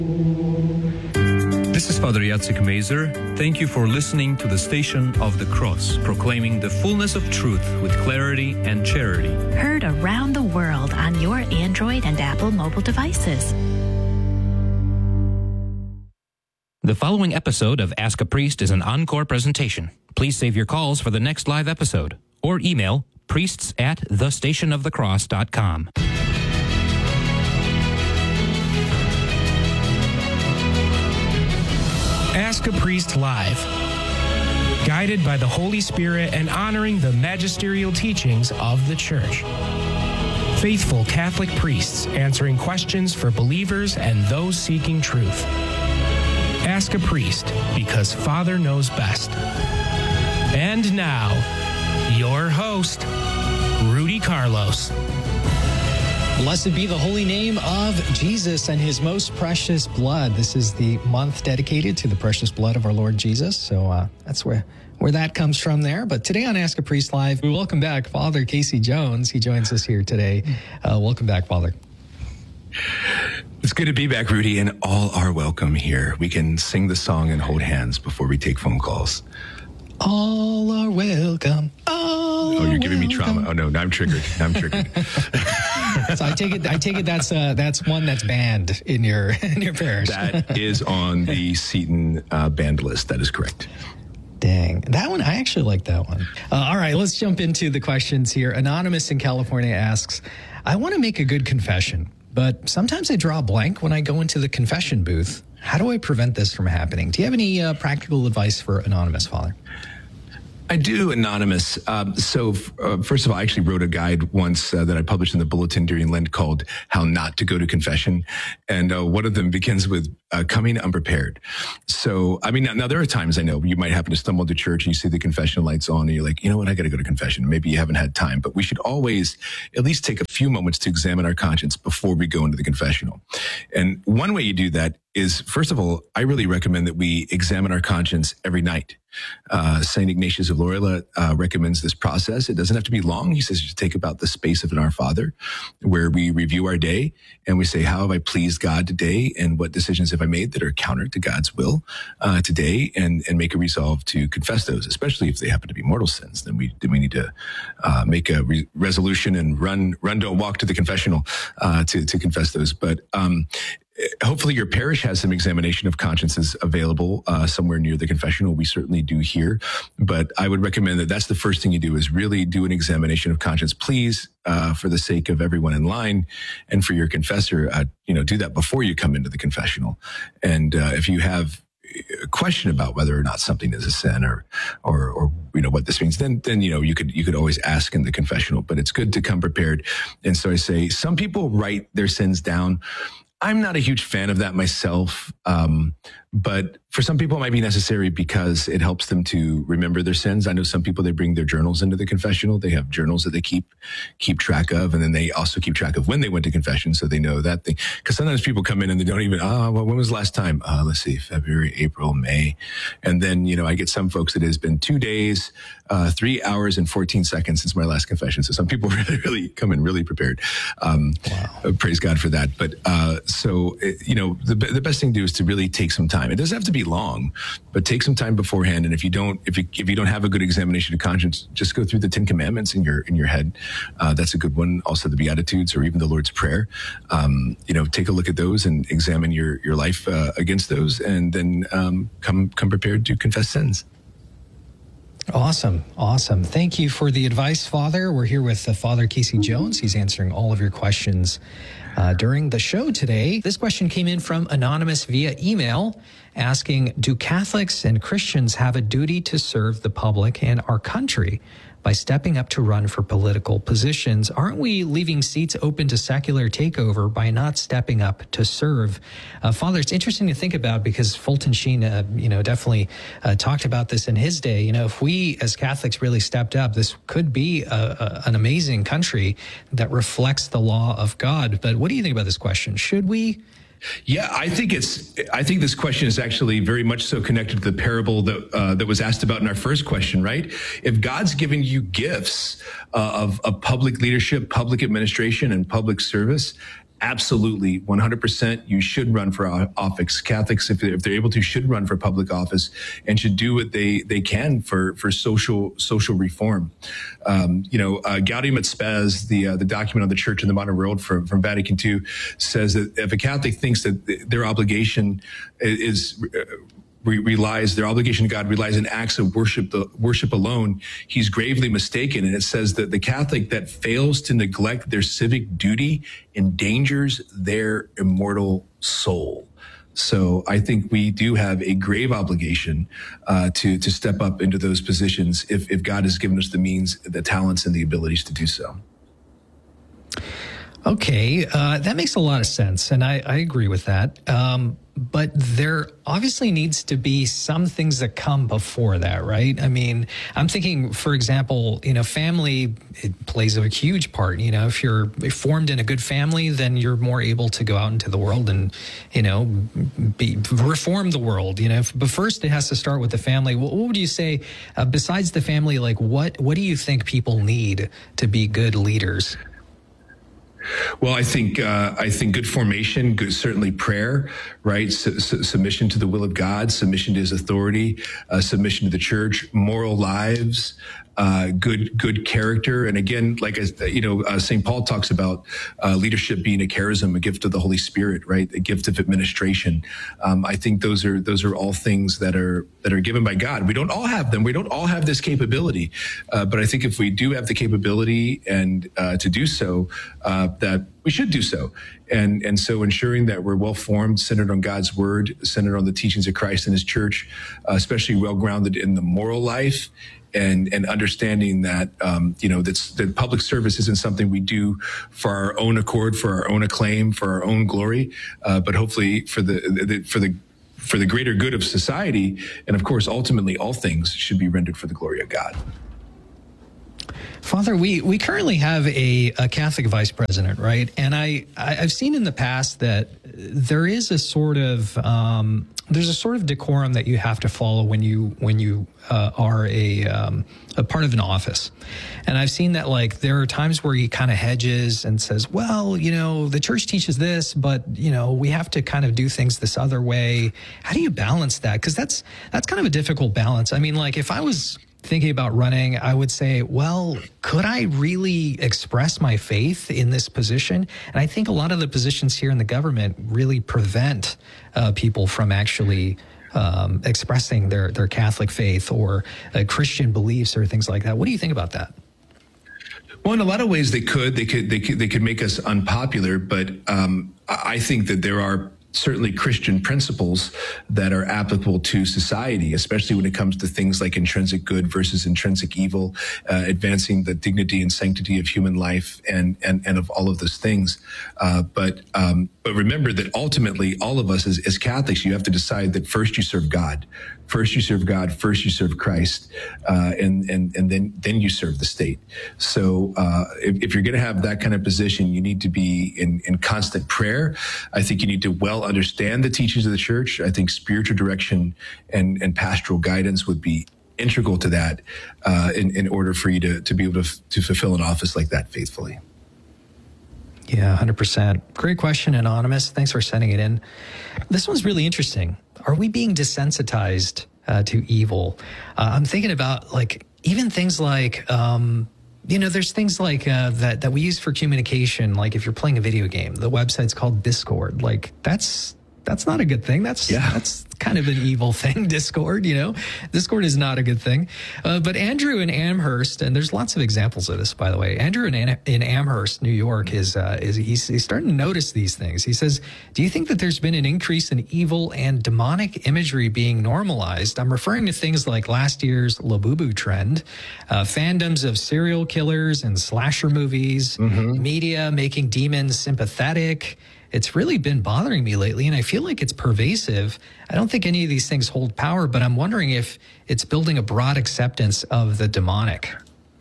This is Father Jacek Mazer. Thank you for listening to the Station of the Cross, proclaiming the fullness of truth with clarity and charity. Heard around the world on your Android and Apple mobile devices. The following episode of Ask a Priest is an encore presentation. Please save your calls for the next live episode or email priests@thestationofthecross.com. Ask a Priest Live. Guided by the Holy Spirit and honoring the magisterial teachings of the Church. Faithful Catholic priests answering questions for believers and those seeking truth. Ask a Priest, because Father knows best. And now, your host, Rudy Carlos. Blessed be the holy name of Jesus and his most precious blood. This is the month dedicated to the precious blood of our Lord Jesus. So that's where that comes from there. But today on Ask a Priest Live, we welcome back Father Casey Jones. He joins us here today. Welcome back, Father. It's good to be back, Rudy, and all are welcome here. We can sing the song and hold hands before we take phone calls. All are welcome. Oh, you're giving me trauma. Oh, no, I'm triggered. So I take it that's one that's banned in your parish. That is on the Seton banned list. That is correct. Dang. That one, I actually like that one. All right, let's jump into the questions here. Anonymous in California asks, I want to make a good confession, but sometimes I draw a blank when I go into the confession booth. How do I prevent this from happening? Do you have any practical advice for Anonymous, Father? I do, Anonymous. First of all, I actually wrote a guide once that I published in the Bulletin during Lent called How Not to Go to Confession. And one of them begins with coming unprepared. So, I mean, now there are times I know you might happen to stumble to church and you see the confessional lights on and you're like, you know what, I got to go to confession. Maybe you haven't had time, but we should always at least take a few moments to examine our conscience before we go into the confessional. And one way you do that is, first of all, I really recommend that we examine our conscience every night. St. Ignatius of Loyola recommends this process. It doesn't have to be long. He says you should take about the space of an Our Father, where we review our day and we say, how have I pleased God today? And what decisions have I made that are counter to God's will today? And make a resolve to confess those, especially if they happen to be mortal sins. Then we need to make a resolution and run, don't walk to the confessional to confess those. But hopefully your parish has some examination of consciences available somewhere near the confessional. We certainly do here, but I would recommend that that's the first thing you do is really do an examination of conscience. Please, for the sake of everyone in line and for your confessor, do that before you come into the confessional. And if you have a question about whether or not something is a sin or what this means, then you could always ask in the confessional. But it's good to come prepared. And so I say some people write their sins down. I'm not a huge fan of that myself, but for some people it might be necessary because it helps them to remember their sins. I know some people, they bring their journals into the confessional. They have journals that they keep track of, and then they also keep track of when they went to confession so they know that thing. Because sometimes people come in and they don't even, when was the last time? Let's see, February, April, May. And then, I get some folks that it has been 2 days, 3 hours and 14 seconds since my last confession. So some people really come in really prepared. Wow. Praise God for that. But the best thing to do is to really take some time. It doesn't have to be long, but take some time beforehand. And if you don't have a good examination of conscience, just go through the 10 Commandments in your head. That's a good one. Also the Beatitudes or even the Lord's Prayer. Take a look at those and examine your life against those, and then come prepared to confess sins. Awesome. Thank you for the advice, Father. We're here with Father Casey Jones. He's answering all of your questions during the show today. This question came in from Anonymous via email asking, do Catholics and Christians have a duty to serve the public and our country by stepping up to run for political positions? Aren't we leaving seats open to secular takeover by not stepping up to serve? Father, it's interesting to think about because Fulton Sheen, definitely talked about this in his day. If we as Catholics really stepped up, this could be an amazing country that reflects the law of God. But what do you think about this question? Should we? Yeah, I think this question is actually very much so connected to the parable that was asked about in our first question, right? If God's given you gifts of public leadership, public administration, and public service, absolutely 100% you should run for office. Catholics, if they're able to, should run for public office and should do what they can for social reform. Gaudium et Spes, the document on the Church in the Modern World from Vatican II, says that if a Catholic thinks that their obligation their obligation to God relies in acts of worship alone, he's gravely mistaken. And it says that the Catholic that fails to neglect their civic duty endangers their immortal soul. So I think we do have a grave obligation to step up into those positions if God has given us the means, the talents, and the abilities to do so. Okay, that makes a lot of sense, and I agree with that. But there obviously needs to be some things that come before that, right? I mean, I'm thinking, for example, family, it plays a huge part. If you're formed in a good family, then you're more able to go out into the world and, reform the world. But first, it has to start with the family. What would you say, besides the family, like what do you think people need to be good leaders? Well, I think good formation, certainly prayer, right? Submission to the will of God, submission to His authority, submission to the church, moral lives, good character, and again, like St. Paul talks about leadership being a charism, a gift of the Holy Spirit, right? A gift of administration. I think those are all things that are given by God. We don't all have them. We don't all have this capability, but I think if we do have the capability and to do so, that we should do so. And so ensuring that we're well formed, centered on God's word, centered on the teachings of Christ and His church, especially well grounded in the moral life, and understanding that that public service isn't something we do for our own accord, for our own acclaim, for our own glory, but hopefully for the greater good of society, and of course, ultimately, all things should be rendered for the glory of God. Father, we currently have a Catholic vice president, right? And I've seen in the past that there is a sort of decorum that you have to follow when you are a part of an office. And I've seen that, like, there are times where he kind of hedges and says, well, the church teaches this, but, we have to kind of do things this other way. How do you balance that? Because that's kind of a difficult balance. I mean, like, if I was thinking about running, I would say, well, could I really express my faith in this position? And I think a lot of the positions here in the government really prevent people from actually expressing their Catholic faith or Christian beliefs or things like that. What do you think about that? Well, in a lot of ways, they could make us unpopular, but I think that there are certainly Christian principles that are applicable to society, especially when it comes to things like intrinsic good versus intrinsic evil, advancing the dignity and sanctity of human life and of all of those things. But remember that ultimately, all of us as Catholics, you have to decide that first you serve God. First you serve God, first you serve Christ, and then you serve the state. So if you're going to have that kind of position, you need to be in constant prayer. I think you need to well understand the teachings of the church. I think spiritual direction and pastoral guidance would be integral to that in order for you to be able to fulfill an office like that faithfully. Yeah, 100%. Great question, Anonymous. Thanks for sending it in. This one's really interesting. Are we being desensitized to evil? I'm thinking about, like, even things like, there's things like that we use for communication. Like if you're playing a video game, the website's called Discord. Like that's not a good thing. That's kind of an evil thing, Discord, Discord is not a good thing. But Andrew in Amherst, and there's lots of examples of this, by the way. Andrew in Amherst, New York, he's starting to notice these things. He says, do you think that there's been an increase in evil and demonic imagery being normalized? I'm referring to things like last year's Labubu trend, fandoms of serial killers and slasher movies, media making demons sympathetic. It's really been bothering me lately, and I feel like it's pervasive. I don't think any of these things hold power, but I'm wondering if it's building a broad acceptance of the demonic.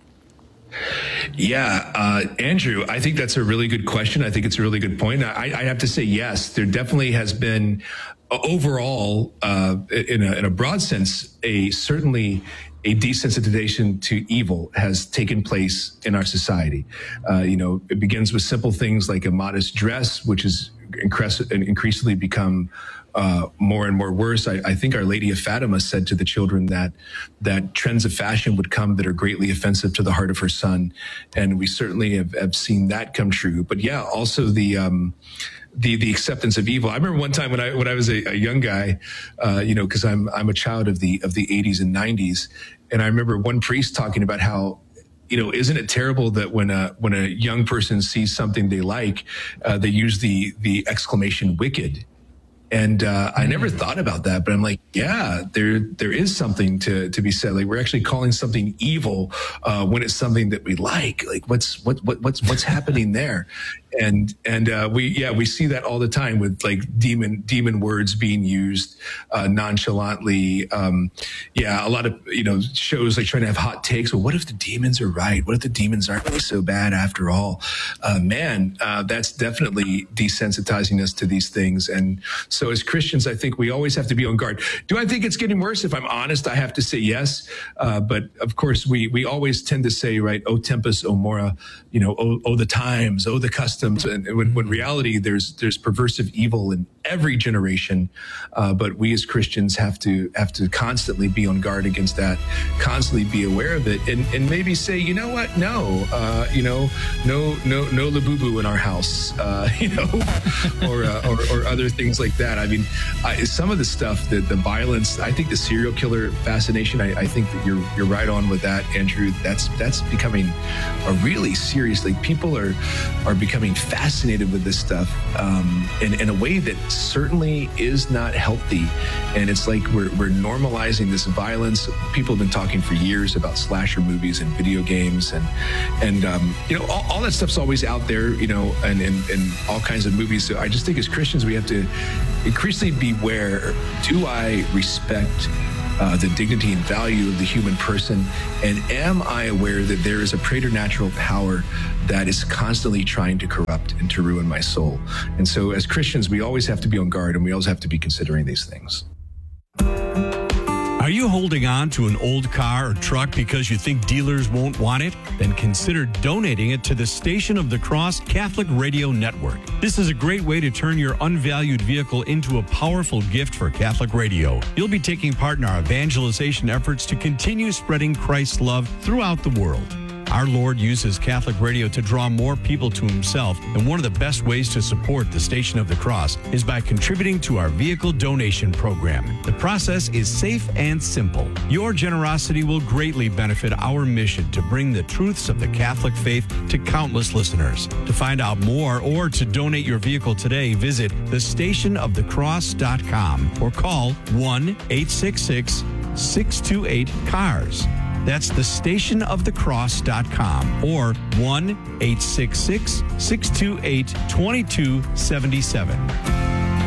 Yeah, Andrew, I think that's a really good question. I think it's a really good point. I have to say, yes, there definitely has been overall, in a broad sense, certainly a desensitization to evil has taken place in our society. It begins with simple things like a modest dress, which has increasingly become more and more worse. I think Our Lady of Fatima said to the children that trends of fashion would come that are greatly offensive to the heart of her son, and we certainly have seen that come true. But yeah, also the acceptance of evil. I remember one time when I was a young guy, because I'm a child of the 80s and 90s, and I remember one priest talking about how, isn't it terrible that when a young person sees something they like, they use the exclamation "wicked." And I never thought about that, but I'm like, yeah, there is something to be said. Like, we're actually calling something evil when it's something that we like. Like, what's happening there? And we see that all the time with like demon words being used nonchalantly. A lot of shows like trying to have hot takes. Well, what if the demons are right? What if the demons aren't really so bad after all? That's definitely desensitizing us to these things. And so as Christians, I think we always have to be on guard. Do I think it's getting worse? If I'm honest, I have to say yes. But of course, we always tend to say, right, "O tempus, O mora," oh the times, oh the customs. And when reality, there's perversive evil in every generation. But we as Christians have to constantly be on guard against that, constantly be aware of it, and maybe say, you know what? No, no labubu in our house, or other things like that. I mean, some of the stuff, the violence, I think the serial killer fascination, I think that you're right on with that, Andrew. That's becoming a really serious, like, people are becoming fascinated with this stuff in a way that certainly is not healthy. And it's like we're normalizing this violence. People have been talking for years about slasher movies and video games, and all that stuff's always out there, and all kinds of movies. So I just think as Christians, we have to increasingly beware. Do I respect the dignity and value of the human person? And am I aware that there is a preternatural power that is constantly trying to corrupt and to ruin my soul? And so as Christians, we always have to be on guard, and we always have to be considering these things. Are you holding on to an old car or truck because you think dealers won't want it? Then consider donating it to the Station of the Cross Catholic Radio Network. This is a great way to turn your unvalued vehicle into a powerful gift for Catholic radio. You'll be taking part in our evangelization efforts to continue spreading Christ's love throughout the world. Our Lord uses Catholic radio to draw more people to himself, and one of the best ways to support the Station of the Cross is by contributing to our vehicle donation program. The process is safe and simple. Your generosity will greatly benefit our mission to bring the truths of the Catholic faith to countless listeners. To find out more or to donate your vehicle today, visit thestationofthecross.com or call 1-866-628-CARS. That's thestationofthecross.com or 1-866-628-2277.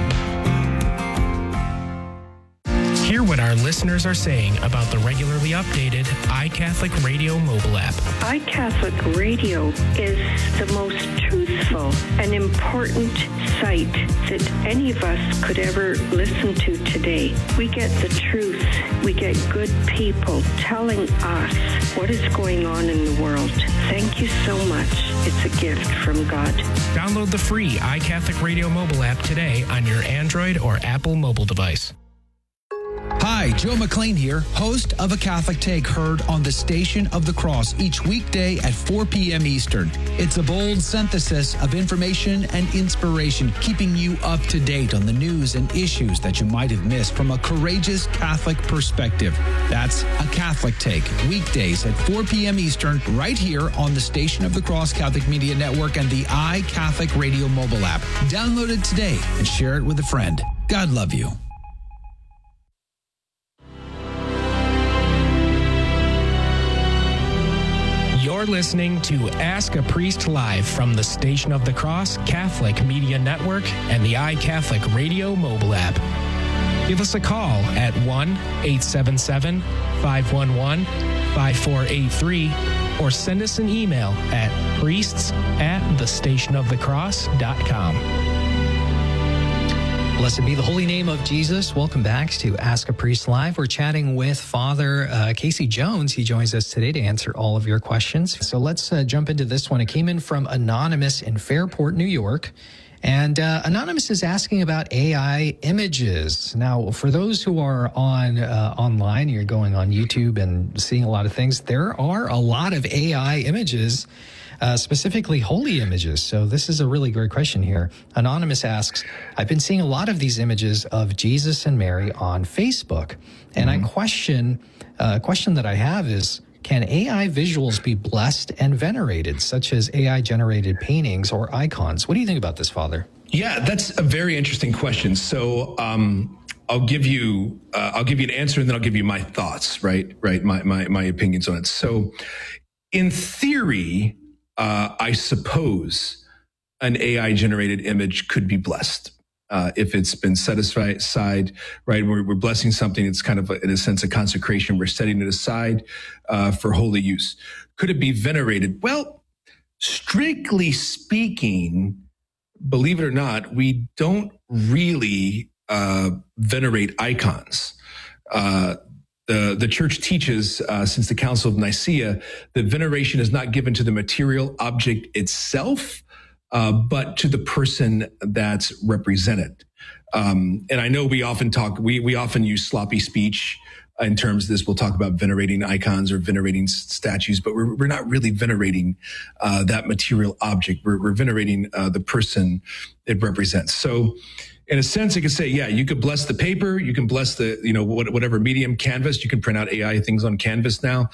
Hear what our listeners are saying about the regularly updated iCatholic Radio mobile app. iCatholic Radio is the most truthful and important site that any of us could ever listen to today. We get the truth. We get good people telling us what is going on in the world. Thank you so much. It's a gift from God. Download the free iCatholic Radio mobile app today on your Android or Apple mobile device. Hi, Joe McLean here, host of A Catholic Take, heard on the Station of the Cross each weekday at 4 p.m. Eastern. It's a bold synthesis of information and inspiration, keeping you up to date on the news and issues that you might have missed from a courageous Catholic perspective. That's A Catholic Take, weekdays at 4 p.m. Eastern, right here on the Station of the Cross Catholic Media Network and the iCatholic Radio mobile app. Download it today and share it with a friend. God love you. You're listening to Ask a Priest Live from the Station of the Cross Catholic Media Network and the iCatholic Radio mobile app. Give us a call at 1-877-511-5483 or send us an email at priests@thestationofthecross.com. Blessed be the holy name of Jesus. Welcome back to Ask a Priest Live. We're chatting with Father Casey Jones. He joins us today to answer all of your questions. So let's jump into this one. It came in from Anonymous in Fairport, New York. And Anonymous is asking about AI images. Now, for those who are on online, you're going on YouTube and seeing a lot of things, there are a lot of AI images, specifically holy images. So this is a really great question here. Anonymous asks, I've been seeing a lot of these images of Jesus and Mary on Facebook. And a question that I have is, can AI visuals be blessed and venerated, such as AI-generated paintings or icons? What do you think about this, Father? Yeah, that's a very interesting question. So I'll give you an answer, and then I'll give you my thoughts. Right. My opinions on it. So, in theory, I suppose an AI-generated image could be blessed. If it's been set aside, right? We're blessing something. It's kind of, in a sense, a consecration. We're setting it aside for holy use. Could it be venerated? Well, strictly speaking, believe it or not, we don't really venerate icons. The church teaches since the Council of Nicaea that veneration is not given to the material object itself, but to the person that's represented. And I know we often we often use sloppy speech in terms of this. We'll talk about venerating icons or venerating statues, but we're not really venerating that material object. We're venerating the person it represents. So in a sense, you could say, yeah, you could bless the paper, you can bless the, whatever medium, Canvas. You can print out AI things on Canvas now.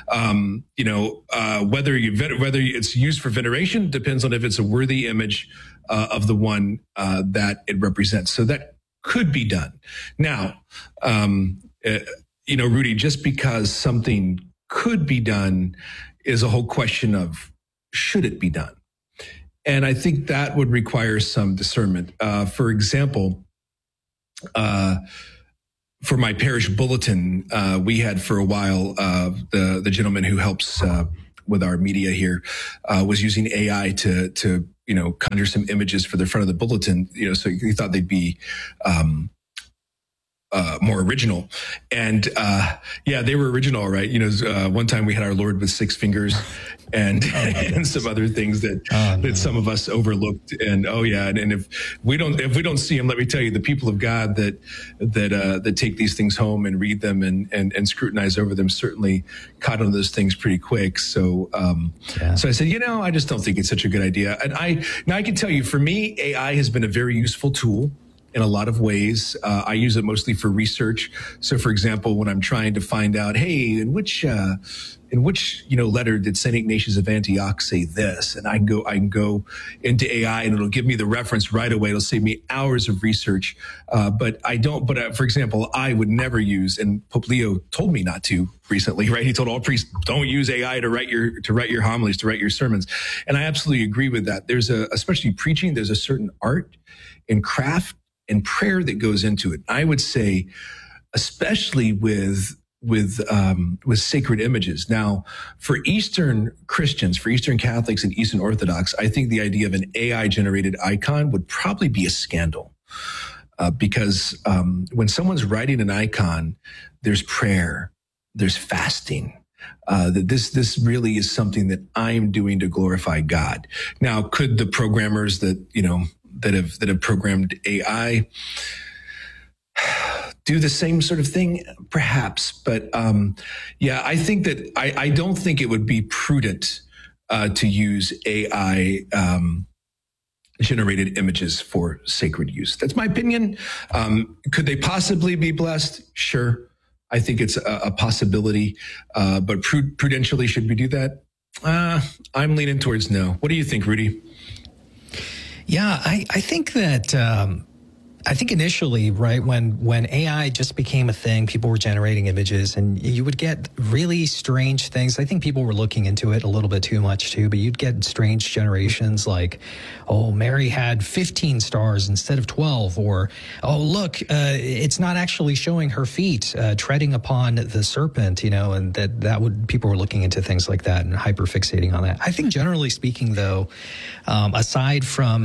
Whether it's used for veneration depends on if it's a worthy image of the one that it represents. So that could be done. Now, Rudy, just because something could be done is a whole question of should it be done? And I think that would require some discernment. For example, for my parish bulletin, we had for a while, the gentleman who helps with our media here was using AI to conjure some images for the front of the bulletin, so he thought they'd be more original. And they were original, right? One time we had our Lord with 6 fingers and and some other things that some of us overlooked. And and if we don't see him, let me tell you, the people of God that take these things home and read them and scrutinize over them certainly caught on those things pretty quick. So so I said, I just don't think it's such a good idea. And I can tell you, for me, AI has been a very useful tool in a lot of ways. I use it mostly for research. So, for example, when I'm trying to find out, hey, in which letter did St. Ignatius of Antioch say this? And I can go into AI and it'll give me the reference right away. It'll save me hours of research. But for example, I would never use, and Pope Leo told me not to recently, right? He told all priests, don't use AI to write your homilies, to write your sermons. And I absolutely agree with that. Especially preaching, there's a certain art and craft and prayer that goes into it. I would say, especially with sacred images. Now, for Eastern Christians, for Eastern Catholics and Eastern Orthodox, I think the idea of an AI-generated icon would probably be a scandal, because when someone's writing an icon, there's prayer, there's fasting. That this really is something that I'm doing to glorify God. Now, could the programmers that have programmed AI do the same sort of thing? Perhaps. But I think that I don't think it would be prudent to use AI generated images for sacred use. That's my opinion. Could they possibly be blessed? Sure. I think it's a possibility. But prudentially, should we do that? I'm leaning towards no. What do you think, Rudy? Yeah, I think that I think initially, right, when AI just became a thing, people were generating images and you would get really strange things. I think people were looking into it a little bit too much too, but you'd get strange generations like, oh, Mary had 15 stars instead of 12, or, oh, look, it's not actually showing her feet treading upon the serpent, and people were looking into things like that and hyperfixating on that. I think generally speaking, though, aside from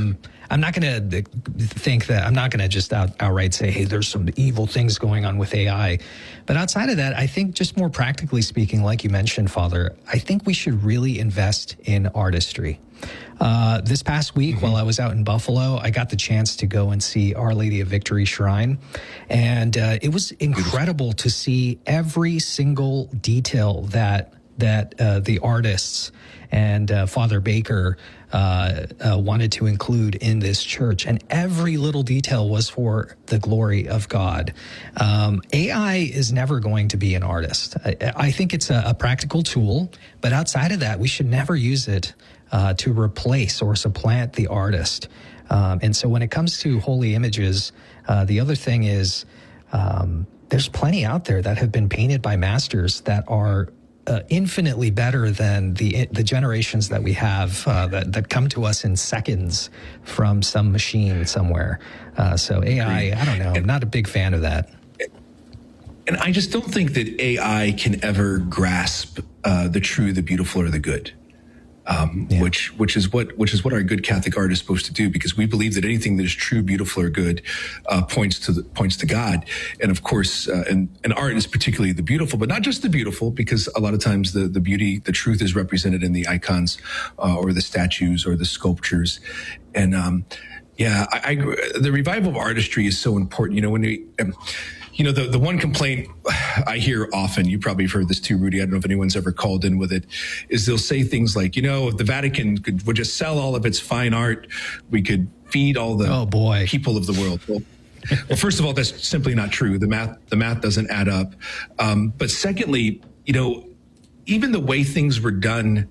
I'm not going to think that, I'm not going to just outright say, hey, there's some evil things going on with AI. But outside of that, I think just more practically speaking, like you mentioned, Father, I think we should really invest in artistry. This past week, while I was out in Buffalo, I got the chance to go and see Our Lady of Victory Shrine. And it was incredible to see every single detail that the artists and Father Baker wanted to include in this church. And every little detail was for the glory of God. AI is never going to be an artist. I think it's a practical tool, but outside of that, we should never use it to replace or supplant the artist. And so when it comes to holy images, the other thing is there's plenty out there that have been painted by masters that are infinitely better than the generations that we have that come to us in seconds from some machine somewhere. So AI, I don't know. I'm not a big fan of that. And I just don't think that AI can ever grasp the true, the beautiful, or the good. Which is what our good Catholic art is supposed to do, because we believe that anything that is true, beautiful, or good points to God. And of course, and art is particularly the beautiful, but not just the beautiful, because a lot of times the beauty, the truth is represented in the icons or the statues or the sculptures. And the revival of artistry is so important. You know, when we the one complaint I hear often, you probably have heard this too, Rudy, I don't know if anyone's ever called in with it, is they'll say things like, if the Vatican would just sell all of its fine art, we could feed all the people of the world. Well, first of all, that's simply not true. The math doesn't add up. But secondly, even the way things were done,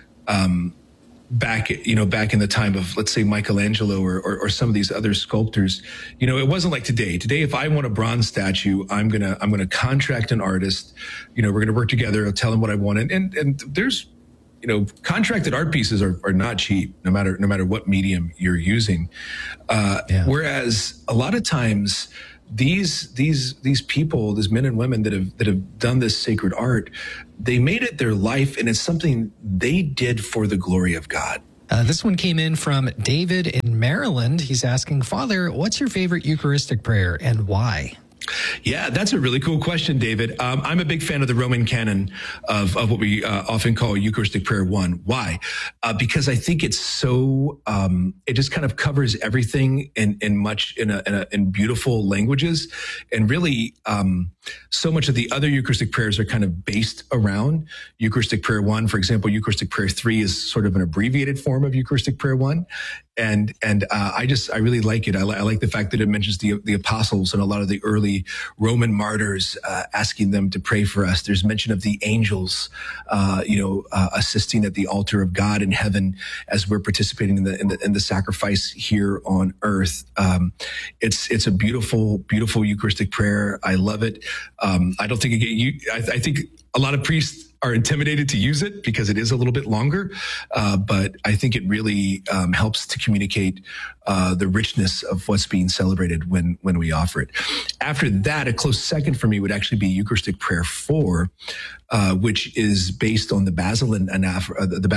back in the time of, let's say, Michelangelo or some of these other sculptors, it wasn't like today. Today, if I want a bronze statue, I'm gonna contract an artist. We're gonna work together. I'll tell him what I want, and there's, contracted art pieces are not cheap, no matter what medium you're using. Whereas a lot of times, these people, these men and women that have done this sacred art, they made it their life, and it's something they did for the glory of God. This one came in from David in Maryland. He's asking, Father, what's your favorite Eucharistic prayer and why? Yeah, that's a really cool question, David. I'm a big fan of the Roman canon of what we often call Eucharistic Prayer 1. Why? Because I think it's so, it just kind of covers everything in beautiful languages. And really, so much of the other Eucharistic prayers are kind of based around Eucharistic Prayer 1. For example, Eucharistic Prayer 3 is sort of an abbreviated form of Eucharistic Prayer 1. And I really like it. I like the fact that it mentions the apostles and a lot of the early Roman martyrs, asking them to pray for us. There's mention of the angels, assisting at the altar of God in heaven as we're participating in the sacrifice here on earth. It's a beautiful, beautiful Eucharistic prayer. I love it. I don't think I think a lot of priests are intimidated to use it because it is a little bit longer. But I think it really helps to communicate the richness of what's being celebrated when we offer it. After that, a close second for me would actually be Eucharistic Prayer 4, which is based on the Basilian anaphora, the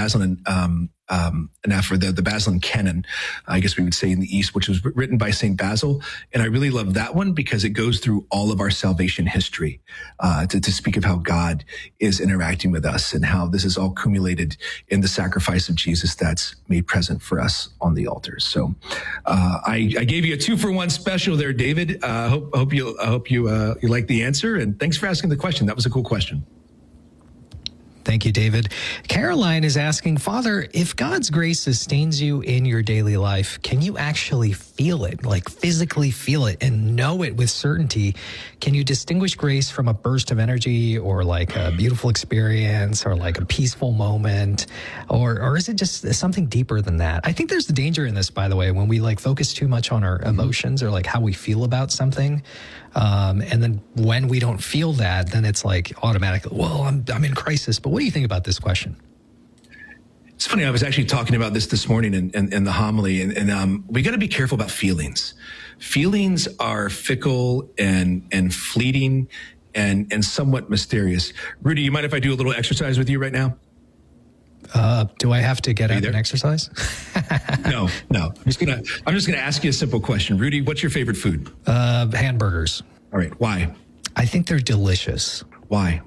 Basilian canon, I guess we would say in the East, which was written by St. Basil. And I really love that one because it goes through all of our salvation history to speak of how God is interacting with us and how this is all accumulated in the sacrifice of Jesus that's made present for us on the altars. So I gave you a 2-for-1 special there, David. I hope you like the answer. And thanks for asking the question. That was a cool question. Thank you, David. Caroline is asking, Father, if God's grace sustains you in your daily life, can you actually feel it, like physically feel it and know it with certainty? Can you distinguish grace from a burst of energy or like a beautiful experience or like a peaceful moment? Or is it just something deeper than that? I think there's a danger in this, by the way, when we like focus too much on our emotions or like how we feel about something. And then when we don't feel that, then it's like automatically, well, I'm in crisis. But what do you think about this question? It's funny. I was actually talking about this morning in the homily, and we got to be careful about feelings. Feelings are fickle and fleeting and somewhat mysterious. Rudy, you mind if I do a little exercise with you right now? Do I have to get out and exercise? No. I'm just gonna ask you a simple question. Rudy, what's your favorite food? Hamburgers. All right. Why? I think they're delicious. Why?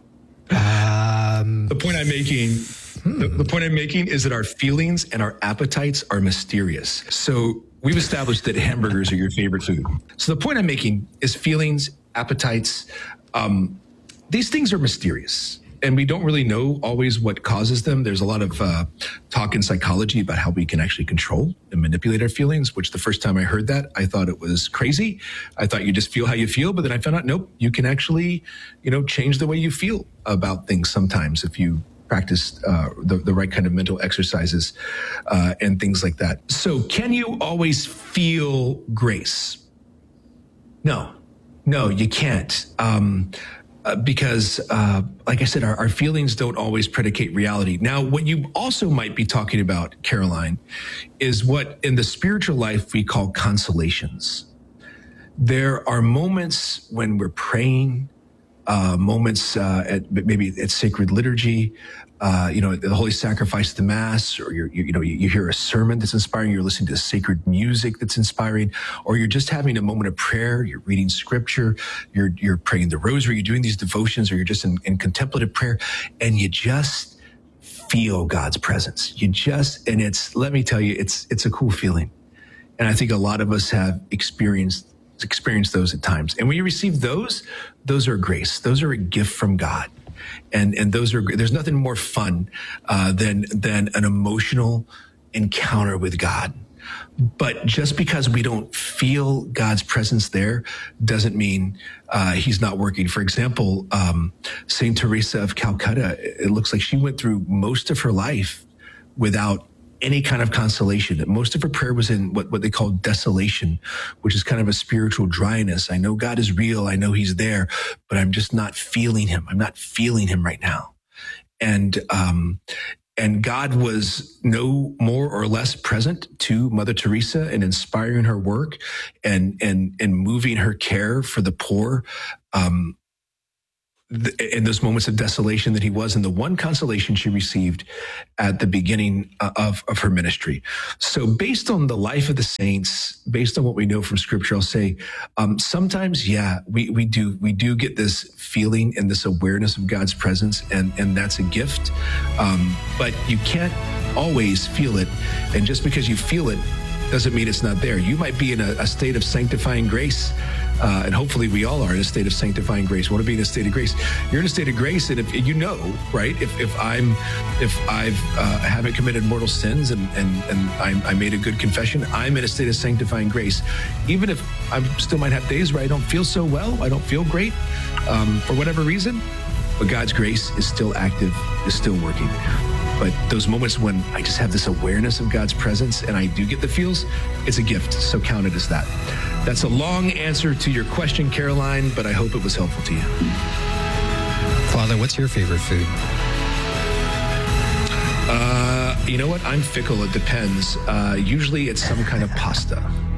The point I'm making is that our feelings and our appetites are mysterious. So we've established that hamburgers are your favorite food. So the point I'm making is feelings, appetites, these things are mysterious. And we don't really know always what causes them. There's a lot of talk in psychology about how we can actually control and manipulate our feelings, which the first time I heard that, I thought it was crazy. I thought you just feel how you feel. But then I found out, nope, you can actually, change the way you feel about things sometimes if you practice the right kind of mental exercises and things like that. So can you always feel grace? No, you can't. Because, like I said, our feelings don't always predicate reality. Now, what you also might be talking about, Caroline, is what in the spiritual life we call consolations. There are moments when we're praying, moments maybe at sacred liturgy, the holy sacrifice of the Mass, or you hear a sermon that's inspiring, you're listening to sacred music that's inspiring, or you're just having a moment of prayer, you're reading scripture, you're praying the rosary, you're doing these devotions, or you're just in contemplative prayer, and you just feel God's presence. And let me tell you, it's a cool feeling. And I think a lot of us have experienced those at times. And when you receive those are grace. Those are a gift from God. And there's nothing more fun than an emotional encounter with God. But just because we don't feel God's presence there doesn't mean he's not working. For example, Saint Teresa of Calcutta, it looks like she went through most of her life without any kind of consolation. Most of her prayer was in what they call desolation, which is kind of a spiritual dryness. I know God is real. I know he's there, but I'm just not feeling him. I'm not feeling him right now. And God was no more or less present to Mother Teresa and inspiring her work and moving her care for the poor, in those moments of desolation that he was, and the one consolation she received at the beginning of her ministry. So based on the life of the saints, based on what we know from scripture, I'll say, sometimes, we do get this feeling and this awareness of God's presence, and that's a gift. But you can't always feel it. And just because you feel it doesn't mean it's not there. You might be in a state of sanctifying grace, and hopefully we all are in a state of sanctifying grace. We want to be in a state of grace. You're in a state of grace, and if you know, right? If I haven't committed mortal sins and I made a good confession, I'm in a state of sanctifying grace. Even if I still might have days where I don't feel so well, I don't feel great, for whatever reason, but God's grace is still active, is still working. But those moments when I just have this awareness of God's presence and I do get the feels, it's a gift. So count it as that. That's a long answer to your question, Caroline, but I hope it was helpful to you. Father, what's your favorite food? You know what? I'm fickle. It depends. Usually it's some kind of pasta.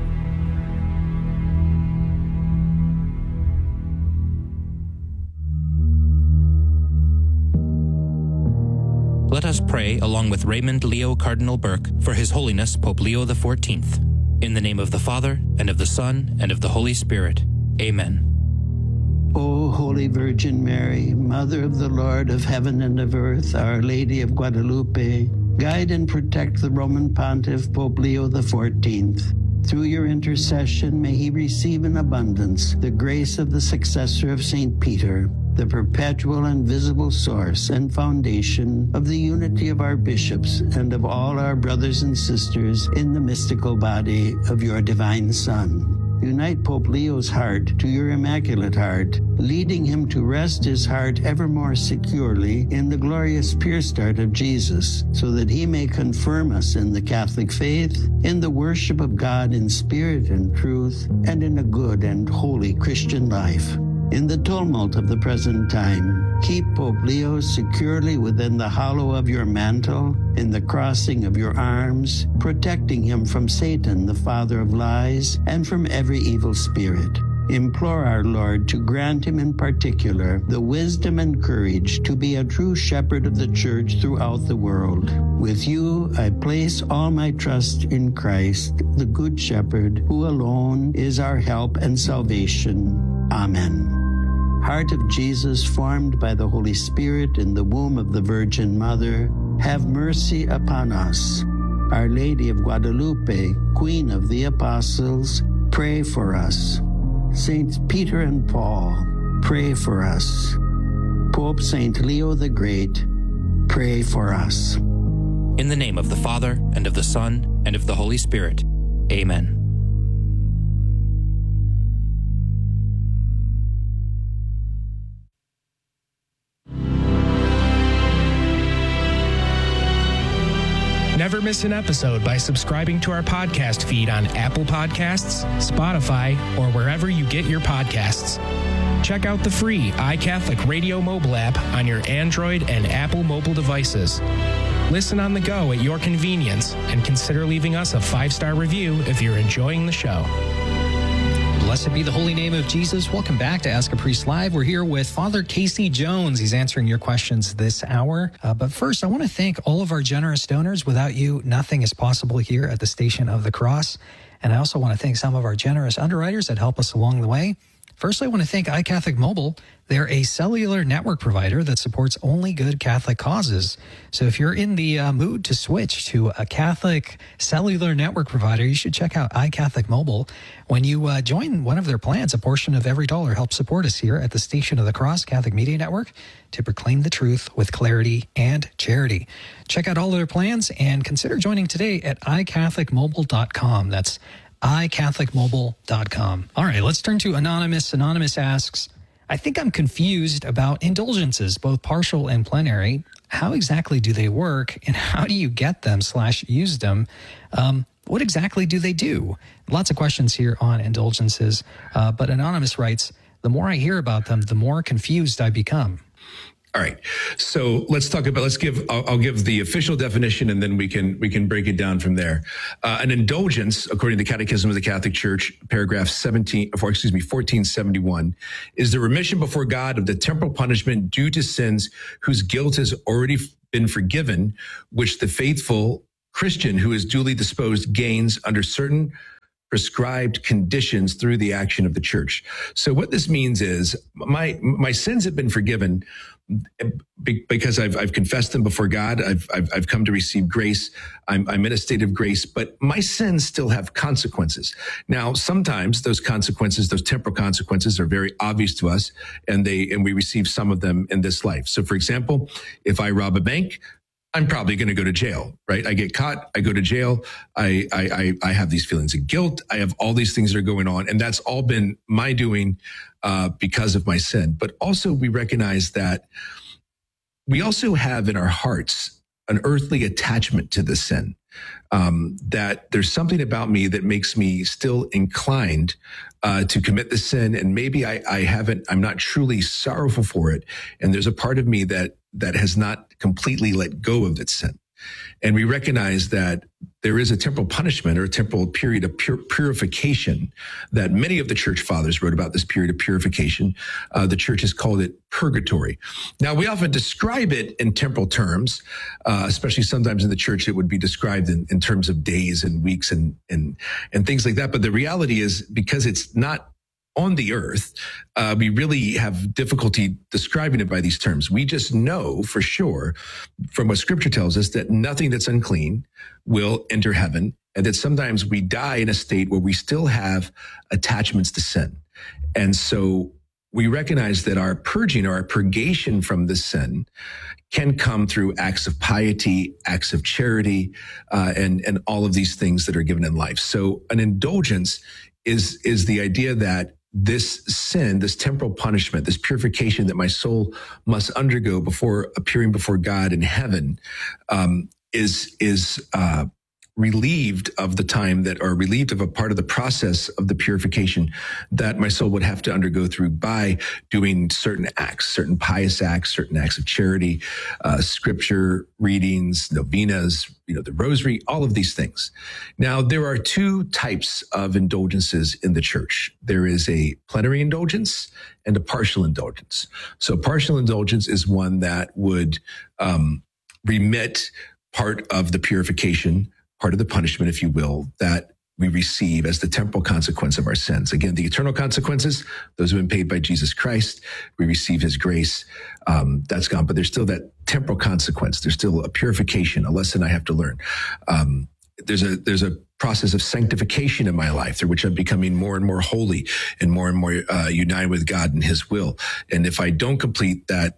Let us pray along with Raymond Leo Cardinal Burke for His Holiness Pope Leo XIV. In the name of the Father, and of the Son, and of the Holy Spirit. Amen. O Holy Virgin Mary, Mother of the Lord of heaven and of earth, Our Lady of Guadalupe, guide and protect the Roman Pontiff Pope Leo XIV. Through your intercession, may he receive in abundance the grace of the successor of St. Peter, the perpetual and visible source and foundation of the unity of our bishops and of all our brothers and sisters in the mystical body of your divine Son. Unite Pope Leo's heart to your Immaculate Heart, leading him to rest his heart ever more securely in the glorious pierced heart of Jesus, so that he may confirm us in the Catholic faith, in the worship of God in spirit and truth, and in a good and holy Christian life. In the tumult of the present time, keep Pope Leo securely within the hollow of your mantle, in the crossing of your arms, protecting him from Satan, the father of lies, and from every evil spirit. Implore our Lord to grant him in particular the wisdom and courage to be a true shepherd of the church throughout the world. With you, I place all my trust in Christ, the Good Shepherd, who alone is our help and salvation. Amen. Heart of Jesus, formed by the Holy Spirit in the womb of the Virgin Mother, have mercy upon us. Our Lady of Guadalupe, Queen of the Apostles, pray for us. Saints Peter and Paul, pray for us. Pope Saint Leo the Great, pray for us. In the name of the Father, and of the Son, and of the Holy Spirit. Amen. Never miss an episode by subscribing to our podcast feed on Apple Podcasts, Spotify, or wherever you get your podcasts. Check out the free iCatholic Radio mobile app on your Android and Apple mobile devices. Listen on the go at your convenience, and consider leaving us a 5-star review if you're enjoying the show. Blessed be the holy name of Jesus. Welcome back to Ask a Priest Live. We're here with Father Casey Jones. He's answering your questions this hour. But first, I want to thank all of our generous donors. Without you, nothing is possible here at the Station of the Cross. And I also want to thank some of our generous underwriters that help us along the way. Firstly, I want to thank iCatholic Mobile. They're a cellular network provider that supports only good Catholic causes. So if you're in the mood to switch to a Catholic cellular network provider, you should check out iCatholic Mobile. When you join one of their plans, a portion of every dollar helps support us here at the Station of the Cross Catholic Media Network to proclaim the truth with clarity and charity. Check out all of their plans and consider joining today at iCatholicMobile.com. That's iCatholicMobile.com. All right, let's turn to Anonymous. Anonymous asks, I think I'm confused about indulgences, both partial and plenary. How exactly do they work, and how do you get them / use them? What exactly do they do? Lots of questions here on indulgences, but Anonymous writes, the more I hear about them, the more confused I become. All right. So let's give, I'll give the official definition, and then we can break it down from there. An indulgence, according to the Catechism of the Catholic Church, paragraph 1471, is the remission before God of the temporal punishment due to sins whose guilt has already been forgiven, which the faithful Christian who is duly disposed gains under certain prescribed conditions through the action of the church. So what this means is my sins have been forgiven because I've confessed them before God. I've come to receive grace. I'm in a state of grace, but my sins still have consequences. Now, sometimes those consequences, those temporal consequences, are very obvious to us, and we receive some of them in this life. So, for example, if I rob a bank, I'm probably going to go to jail, right? I get caught, I go to jail, I have these feelings of guilt, I have all these things that are going on, and that's all been my doing because of my sin. But also we recognize that we also have in our hearts an earthly attachment to the sin, that there's something about me that makes me still inclined to commit the sin, and maybe I'm not truly sorrowful for it, and there's a part of me that has not completely let go of its sin. And we recognize that there is a temporal punishment or a temporal period of purification that many of the church fathers wrote about, this period of purification. The church has called it purgatory. Now, we often describe it in temporal terms, especially sometimes in the church, it would be described in terms of days and weeks and things like that. But the reality is, because it's not on the earth, we really have difficulty describing it by these terms. We just know for sure from what Scripture tells us that nothing that's unclean will enter heaven, and that sometimes we die in a state where we still have attachments to sin. And so we recognize that our purging or our purgation from the sin can come through acts of piety, acts of charity, and all of these things that are given in life. So an indulgence is the idea that this sin, this temporal punishment, this purification that my soul must undergo before appearing before God in heaven, is relieved of the time that, or relieved of a part of the process of the purification that my soul would have to undergo through by doing certain acts, certain pious acts, certain acts of charity, scripture readings, novenas, the rosary, all of these things. Now, there are two types of indulgences in the church. There is a plenary indulgence and a partial indulgence. So partial indulgence is one that would remit part of the purification, part of the punishment, if you will, that we receive as the temporal consequence of our sins. Again, the eternal consequences, those have been paid by Jesus Christ. We receive his grace. That's gone. But there's still that temporal consequence. There's still a purification, a lesson I have to learn. There's a process of sanctification in my life through which I'm becoming more and more holy and more united with God and his will. And if I don't complete that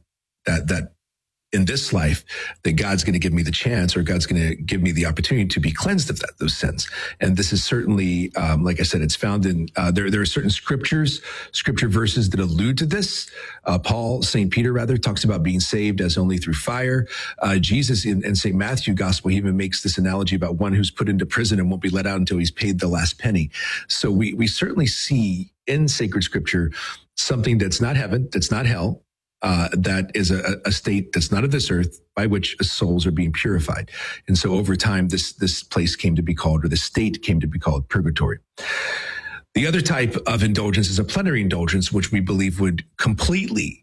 in this life, that God's going to give me the chance, or God's going to give me the opportunity to be cleansed of those sins. And this is certainly, like I said, it's found in, there are certain scripture verses that allude to this. St. Peter rather, talks about being saved as only through fire. Jesus in St. Matthew gospel, he even makes this analogy about one who's put into prison and won't be let out until he's paid the last penny. So we certainly see in sacred scripture something that's not heaven, that's not hell, that is a state that's not of this earth, by which souls are being purified. And so over time, this place came to be called, or the state came to be called, purgatory. The other type of indulgence is a plenary indulgence, which we believe would completely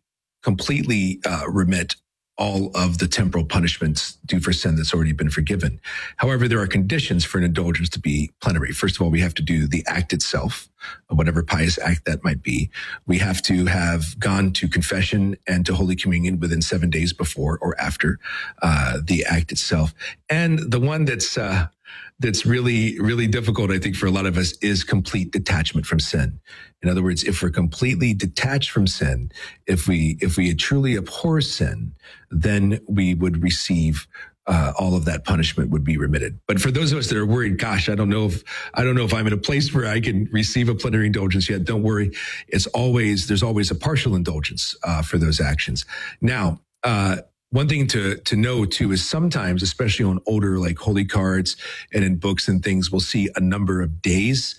remit all of the temporal punishments due for sin that's already been forgiven. However, there are conditions for an indulgence to be plenary. First of all, we have to do the act itself, whatever pious act that might be. We have to have gone to confession and to Holy Communion within 7 days before or after the act itself. And the one that's really, really difficult, I think, for a lot of us is complete detachment from sin. In other words, if we're completely detached from sin, if we truly abhor sin, then we would receive all of that punishment would be remitted. But for those of us that are worried, gosh, I don't know if I'm in a place where I can receive a plenary indulgence yet. Don't worry. There's always a partial indulgence for those actions. Now, one thing to know too is sometimes, especially on older like holy cards and in books and things, we'll see a number of days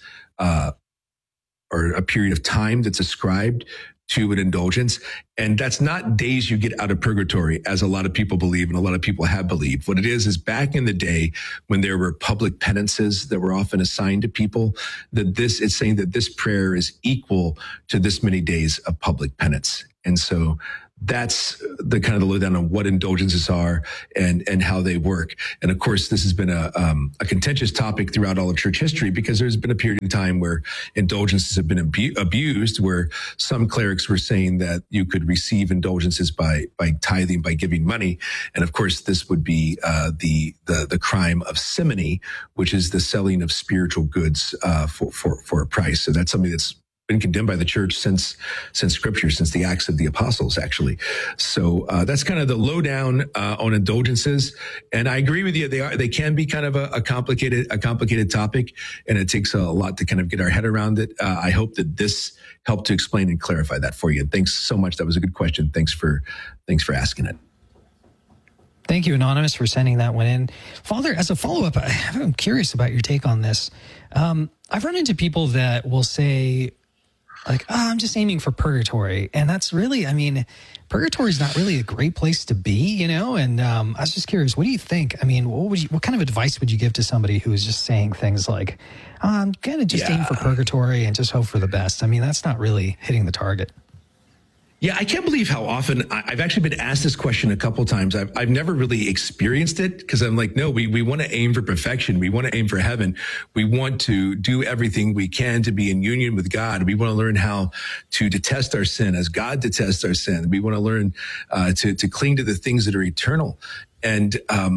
or a period of time that's ascribed to an indulgence. And that's not days you get out of purgatory, as a lot of people believe and a lot of people have believed. What it is back in the day when there were public penances that were often assigned to people, it's saying that this prayer is equal to this many days of public penance. And so that's the kind of the lowdown on what indulgences are and how they work. And of course, this has been a contentious topic throughout all of church history, because there's been a period of time where indulgences have been abused, where some clerics were saying that you could receive indulgences by tithing, by giving money. And of course, this would be the crime of simony, which is the selling of spiritual goods for a price. So that's something that's been condemned by the church since scripture, since the Acts of the Apostles, actually. So that's kind of the lowdown on indulgences. And I agree with you; they can be kind of a complicated topic, and it takes a lot to kind of get our head around it. I hope that this helped to explain and clarify that for you. And thanks so much. That was a good question. Thanks for asking it. Thank you, Anonymous, for sending that one in. Father, as a follow-up, I'm curious about your take on this. I've run into people that will say, like, I'm just aiming for purgatory. And that's really, purgatory is not really a great place to be, And I was just curious, what do you think? What kind of advice would you give to somebody who is just saying things like, I'm going to just aim for purgatory and just hope for the best? That's not really hitting the target. Yeah, I can't believe how often I've actually been asked this question a couple times. I've never really experienced it, because I'm like, no, we want to aim for perfection. We want to aim for heaven. We want to do everything we can to be in union with God. We want to learn how to detest our sin as God detests our sin. We want to learn to cling to the things that are eternal. And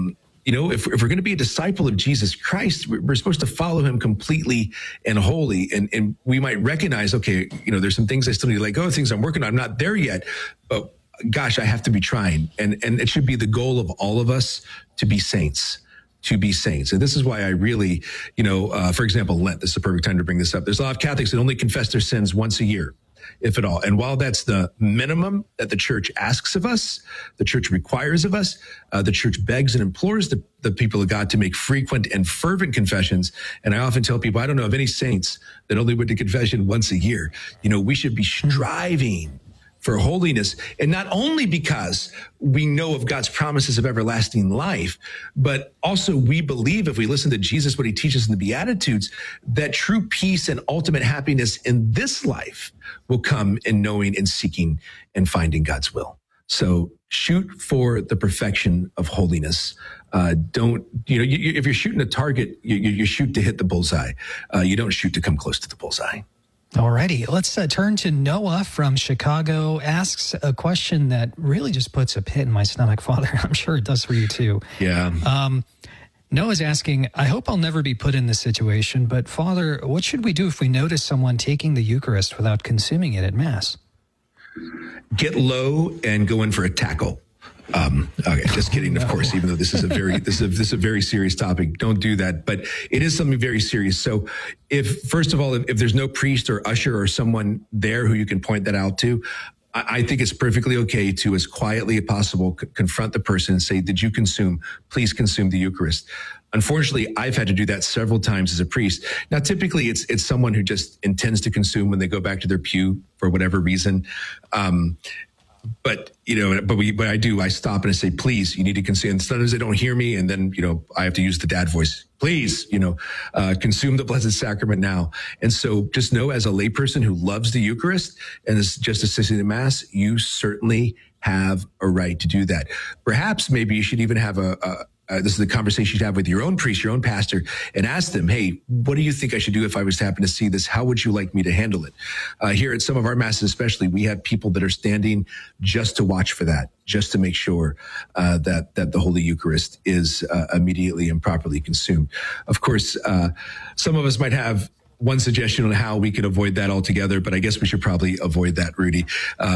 if we're going to be a disciple of Jesus Christ, we're supposed to follow him completely and wholly. And we might recognize, okay, there's some things I still need to let go of, things I'm working on. I'm not there yet, but gosh, I have to be trying. And it should be the goal of all of us to be saints. And this is why I really, for example, Lent, this is a perfect time to bring this up. There's a lot of Catholics that only confess their sins once a year. if at all. And while that's the minimum that the church asks of us, the church requires of us, the church begs and implores the people of God to make frequent and fervent confessions. And I often tell people, I don't know of any saints that only went to confession once a year. We should be striving for holiness. And not only because we know of God's promises of everlasting life, but also we believe, if we listen to Jesus, what he teaches in the Beatitudes, that true peace and ultimate happiness in this life will come in knowing and seeking and finding God's will. So shoot for the perfection of holiness. If you're shooting a target, you shoot to hit the bullseye. You don't shoot to come close to the bullseye. Alrighty, let's turn to Noah from Chicago. Asks a question that really just puts a pit in my stomach, Father. I'm sure it does for you too. Yeah. Noah's asking, I hope I'll never be put in this situation, but Father, what should we do if we notice someone taking the Eucharist without consuming it at Mass? Get low and go in for a tackle. Okay, just kidding, of course, even though this is a very serious topic. Don't do that, but it is something very serious. So if there's no priest or usher or someone there who you can point that out to, I think it's perfectly okay to, as quietly as possible, confront the person and say, please consume the Eucharist. Unfortunately, I've had to do that several times as a priest. Now, typically it's someone who just intends to consume when they go back to their pew for whatever reason. But I stop and I say, please, you need to consume. And sometimes they don't hear me. And then, I have to use the dad voice. Please, consume the Blessed Sacrament now. And so just know, as a layperson who loves the Eucharist and is just assisting the Mass, you certainly have a right to do that. Perhaps maybe you should even have this is a conversation you should have with your own priest, your own pastor, and ask them, hey, what do you think I should do if I was to happen to see this? How would you like me to handle it? Here at some of our Masses especially, we have people that are standing just to watch for that, just to make sure that the Holy Eucharist is immediately and properly consumed. Of course, some of us might have one suggestion on how we could avoid that altogether, but I guess we should probably avoid that, Rudy.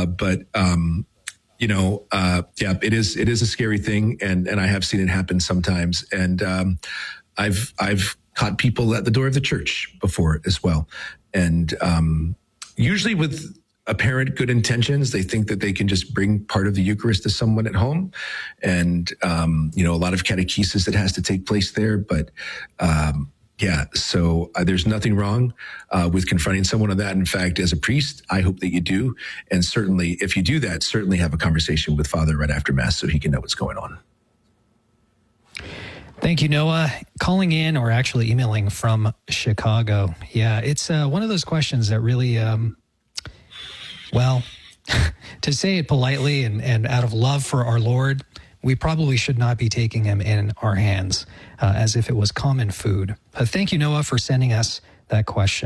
It is a scary thing, and I have seen it happen sometimes. And I've caught people at the door of the church before as well. And usually with apparent good intentions, they think that they can just bring part of the Eucharist to someone at home. And, a lot of catechesis that has to take place there. But so there's nothing wrong with confronting someone on that. In fact, as a priest, I hope that you do. And certainly, if you do that, certainly have a conversation with Father right after Mass so he can know what's going on. Thank you, Noah. Calling in, or actually emailing from Chicago. Yeah, it's one of those questions that really, to say it politely and out of love for our Lord, we probably should not be taking him in our hands as if it was common food. Thank you, Noah, for sending us that question.